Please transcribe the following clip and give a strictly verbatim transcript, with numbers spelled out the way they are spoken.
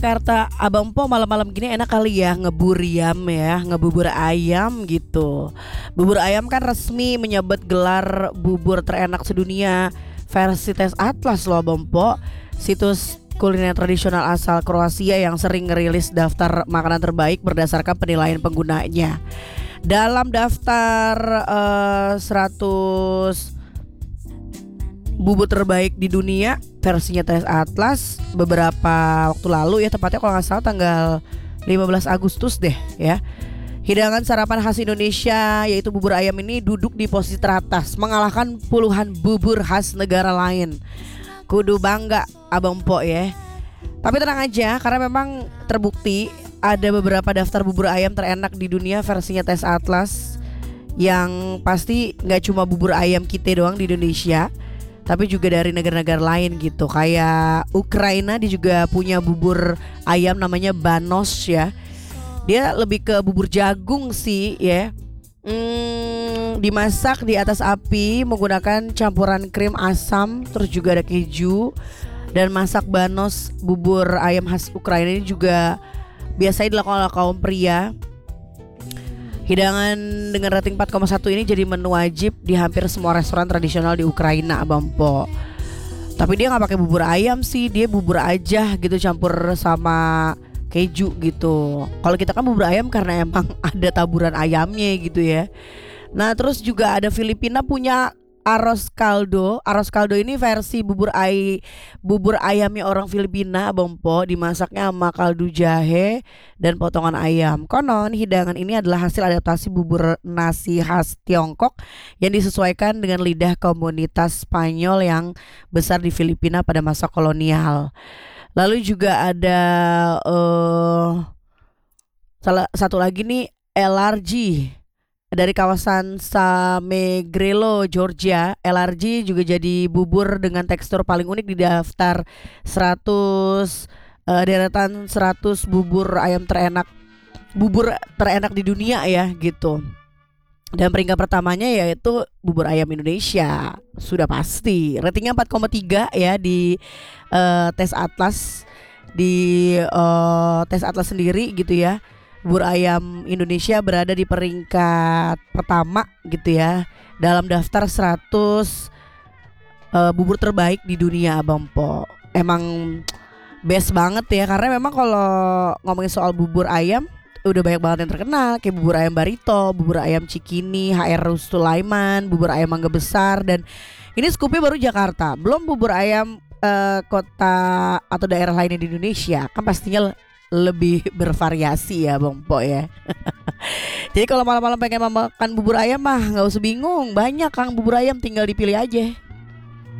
Kata Abang Po malam-malam gini enak kali ya ngeburiam ya, ngebubur ayam gitu. Bubur ayam kan resmi menyabet gelar bubur terenak sedunia versi tes Atlas loh Abang Po. Situs kuliner tradisional asal Kroasia yang sering ngerilis daftar makanan terbaik berdasarkan penilaian penggunanya. Dalam daftar uh, seratus bubur terbaik di dunia versinya tes Atlas beberapa waktu lalu ya, tepatnya kalau nggak salah tanggal lima belas Agustus deh ya. Hidangan sarapan khas Indonesia yaitu bubur ayam ini duduk di posisi teratas mengalahkan puluhan bubur khas negara lain. Kudu bangga Abang Po ya. Tapi tenang aja karena memang terbukti ada beberapa daftar bubur ayam terenak di dunia versinya tes Atlas, yang pasti nggak cuma bubur ayam kita doang di Indonesia, tapi juga dari negara-negara lain gitu. Kayak Ukraina dia juga punya bubur ayam namanya banos ya. Dia lebih ke bubur jagung sih ya. Hmm, dimasak di atas api menggunakan campuran krim asam, terus juga ada keju. Dan masak banos bubur ayam khas Ukraina ini juga biasanya dilakukan oleh kaum pria. Hidangan dengan rating empat koma satu ini jadi menu wajib di hampir semua restoran tradisional di Ukraina Abang Po. Tapi dia gak pakai bubur ayam sih, dia bubur aja gitu campur sama keju gitu. Kalau kita kan bubur ayam karena emang ada taburan ayamnya gitu ya. Nah terus juga ada Filipina punya arroz caldo. Arroz caldo ini versi bubur ay bubur ayamnya orang Filipina Abang Po, dimasaknya sama kaldu jahe dan potongan ayam. Konon hidangan ini adalah hasil adaptasi bubur nasi khas Tiongkok yang disesuaikan dengan lidah komunitas Spanyol yang besar di Filipina pada masa kolonial. Lalu juga ada uh, salah satu lagi nih L R G dari kawasan Samegrelo, Georgia. L R G juga jadi bubur dengan tekstur paling unik di daftar seratus uh, deretan seratus bubur ayam terenak bubur terenak di dunia ya gitu. Dan peringkat pertamanya yaitu bubur ayam Indonesia. Sudah pasti. Ratingnya empat koma tiga ya di uh, tes Atlas. Di uh, tes Atlas sendiri gitu ya. Bubur ayam Indonesia berada di peringkat pertama gitu ya dalam daftar seratus uh, bubur terbaik di dunia Abang Po. Emang best banget ya, karena memang kalau ngomongin soal bubur ayam udah banyak banget yang terkenal, kayak bubur ayam Barito, bubur ayam Cikini, H R Sulaiman, bubur ayam Mangga Besar, dan ini skupnya baru Jakarta. Belum bubur ayam uh, kota atau daerah lainnya di Indonesia, kan pastinya lebih bervariasi ya Bang Po ya. Jadi kalau malam-malam pengen makan bubur ayam mah nggak usah bingung, banyak Kang bubur ayam, tinggal dipilih aja.